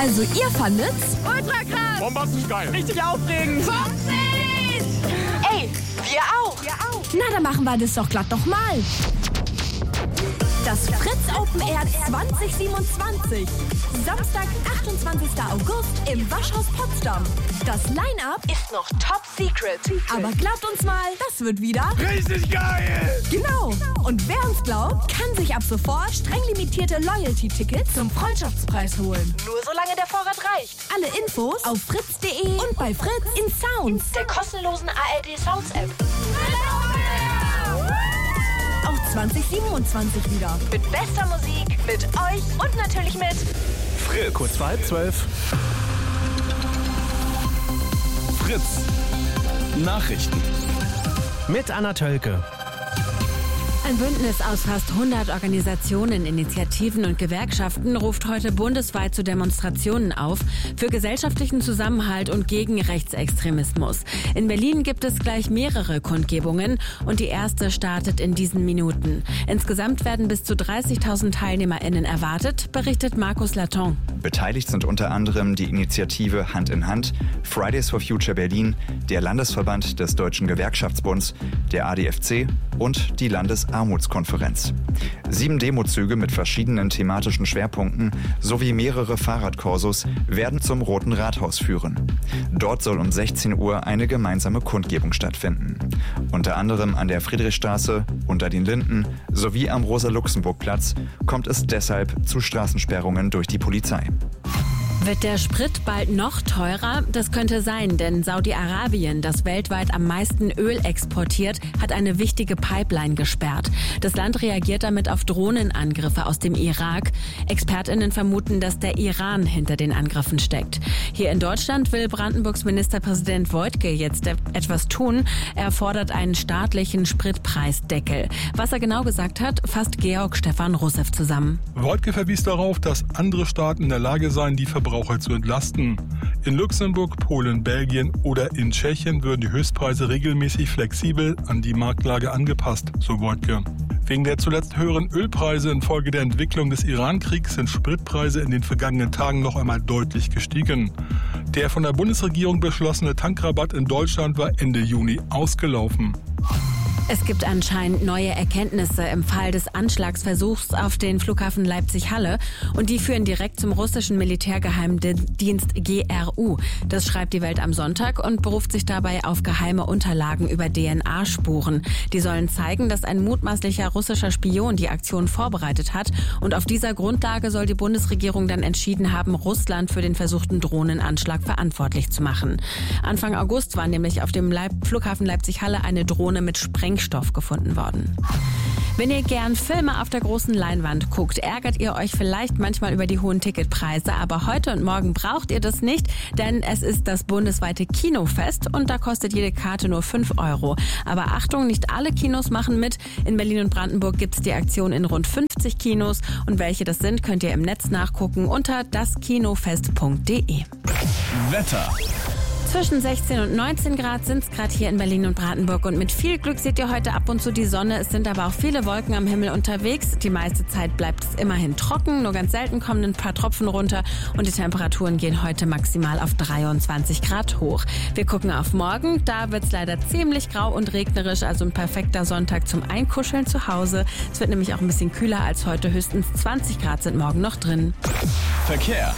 Also ihr fandet's? Ultra krass! Bombastisch geil! Richtig aufregend! 50! Ey, wir auch! Na, dann machen wir das doch glatt nochmal. Das Fritz Open Air 2027. Samstag, 28. August im Waschhaus Potsdam. Das Line-Up Ist noch top secret. aber glaubt uns mal, das wird wieder Richtig geil! genau. Und wer uns glaubt, kann sich ab sofort streng limitierte Loyalty-Tickets zum Freundschaftspreis holen. Nur solange der Vorrat reicht. Alle Infos auf fritz.de und bei Fritz in Sounds. Der kostenlosen ARD Sounds App. Auch 2027 wieder. Mit bester Musik, mit euch und natürlich mit Fritz. Kurz vor 11:30. Fritz. Nachrichten. Mit Anna Tölke. Ein Bündnis aus fast 100 Organisationen, Initiativen und Gewerkschaften ruft heute bundesweit zu Demonstrationen auf für gesellschaftlichen Zusammenhalt und gegen Rechtsextremismus. In Berlin gibt es gleich mehrere Kundgebungen und die erste startet in diesen Minuten. Insgesamt werden bis zu 30.000 TeilnehmerInnen erwartet, berichtet Markus Laton. Beteiligt sind unter anderem die Initiative Hand in Hand, Fridays for Future Berlin, der Landesverband des Deutschen Gewerkschaftsbunds, der ADFC und die Landesarmutskonferenz. 7 Demozüge mit verschiedenen thematischen Schwerpunkten sowie mehrere Fahrradkorsos werden zum Roten Rathaus führen. Dort soll um 16 Uhr eine gemeinsame Kundgebung stattfinden. Unter anderem an der Friedrichstraße, unter den Linden sowie am Rosa-Luxemburg-Platz kommt es deshalb zu Straßensperrungen durch die Polizei. Wird der Sprit bald noch teurer? Das könnte sein, denn Saudi-Arabien, das weltweit am meisten Öl exportiert, hat eine wichtige Pipeline gesperrt. Das Land reagiert damit auf Drohnenangriffe aus dem Irak. ExpertInnen vermuten, dass der Iran hinter den Angriffen steckt. Hier in Deutschland will Brandenburgs Ministerpräsident Woidke jetzt etwas tun. Er fordert einen staatlichen Spritpreisdeckel. Was er genau gesagt hat, fasst Georg Stefan Russev zusammen. Woidke verwies darauf, dass andere Staaten in der Lage seien, die Verbraucher zu entlasten. In Luxemburg, Polen, Belgien oder in Tschechien würden die Höchstpreise regelmäßig flexibel an die Marktlage angepasst, so Woidke. Wegen der zuletzt höheren Ölpreise infolge der Entwicklung des Iran-Kriegs sind Spritpreise in den vergangenen Tagen noch einmal deutlich gestiegen. Der von der Bundesregierung beschlossene Tankrabatt in Deutschland war Ende Juni ausgelaufen. Es gibt anscheinend neue Erkenntnisse im Fall des Anschlagsversuchs auf den Flughafen Leipzig-Halle und die führen direkt zum russischen Militärgeheimdienst GRU. Das schreibt die Welt am Sonntag und beruft sich dabei auf geheime Unterlagen über DNA-Spuren. Die sollen zeigen, dass ein mutmaßlicher russischer Spion die Aktion vorbereitet hat und auf dieser Grundlage soll die Bundesregierung dann entschieden haben, Russland für den versuchten Drohnenanschlag verantwortlich zu machen. Anfang August war nämlich auf dem Flughafen Leipzig-Halle eine Drohne mit Sprengstoff gefunden worden. Wenn ihr gern Filme auf der großen Leinwand guckt, ärgert ihr euch vielleicht manchmal über die hohen Ticketpreise, aber heute und morgen braucht ihr das nicht, denn es ist das bundesweite Kinofest und da kostet jede Karte nur 5 €. Aber Achtung, nicht alle Kinos machen mit. In Berlin und Brandenburg gibt es die Aktion in rund 50 Kinos und welche das sind, könnt ihr im Netz nachgucken unter daskinofest.de. Wetter. Zwischen 16 und 19 Grad sind es gerade hier in Berlin und Brandenburg und mit viel Glück seht ihr heute ab und zu die Sonne. Es sind aber auch viele Wolken am Himmel unterwegs. Die meiste Zeit bleibt es immerhin trocken, nur ganz selten kommen ein paar Tropfen runter und die Temperaturen gehen heute maximal auf 23 Grad hoch. Wir gucken auf morgen, da wird es leider ziemlich grau und regnerisch, also ein perfekter Sonntag zum Einkuscheln zu Hause. Es wird nämlich auch ein bisschen kühler als heute, höchstens 20 Grad sind morgen noch drin. Verkehr.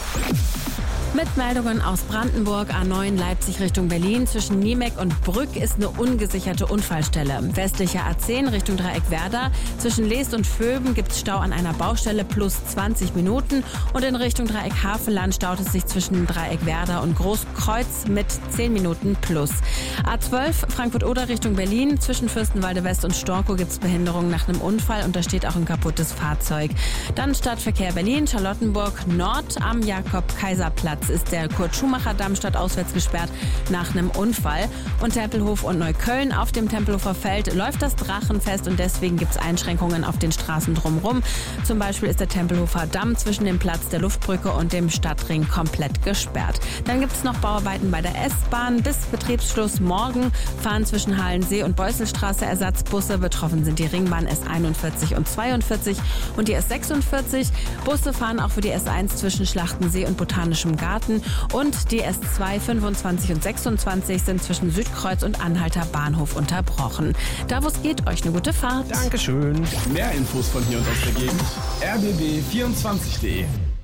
Mit Meldungen aus Brandenburg, A9 Leipzig Richtung Berlin. Zwischen Niemek und Brück ist eine ungesicherte Unfallstelle. Westlicher A10 Richtung Dreieck Werder. Zwischen Leest und Vöben gibt es Stau an einer Baustelle plus 20 Minuten. Und in Richtung Dreieck Havelland staut es sich zwischen Dreieck Werder und Großkreuz mit 10 Minuten plus. A12 Frankfurt-Oder Richtung Berlin. Zwischen Fürstenwalde West und Storkow gibt es Behinderungen nach einem Unfall und da steht auch ein kaputtes Fahrzeug. Dann Stadtverkehr Berlin, Charlottenburg Nord am Jakob-Kaiser-Platz Unterwegs ist der Kurt-Schumacher-Damm stadtauswärts gesperrt nach einem Unfall. Und Tempelhof und Neukölln, auf dem Tempelhofer Feld läuft das Drachenfest und deswegen gibt es Einschränkungen auf den Straßen drumherum. Zum Beispiel ist der Tempelhofer Damm zwischen dem Platz der Luftbrücke und dem Stadtring komplett gesperrt. Dann gibt es noch Bauarbeiten bei der S-Bahn. Bis Betriebsschluss morgen fahren zwischen Halensee und Beusselstraße Ersatzbusse. Betroffen sind die Ringbahn S41 und 42 und die S46. Busse fahren auch für die S1 zwischen Schlachtensee und Botanischem Garten. Und die S2, 25 und 26 sind zwischen Südkreuz und Anhalter Bahnhof unterbrochen. Da wo es geht, euch eine gute Fahrt. Dankeschön. Mehr Infos von hier und aus der Gegend. rbb24.de.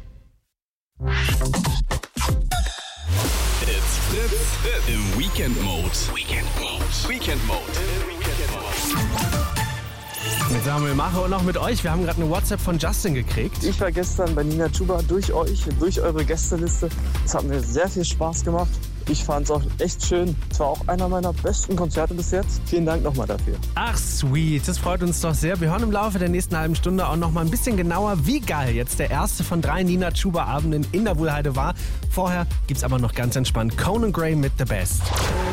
It's Fritz im Weekend-Mode. Mit Samuel Mache und noch mit euch. Wir haben gerade eine WhatsApp von Justin gekriegt. Ich war gestern bei Nina Chuba durch euch, durch eure Gästeliste. Es hat mir sehr viel Spaß gemacht. Ich fand es auch echt schön. Es war auch einer meiner besten Konzerte bis jetzt. Vielen Dank nochmal dafür. Ach sweet, das freut uns doch sehr. Wir hören im Laufe der nächsten halben Stunde auch noch mal ein bisschen genauer, wie geil jetzt der erste von 3 Nina Chuba Abenden in der Wuhlheide war. Vorher gibt's aber noch ganz entspannt Conan Gray mit The Best.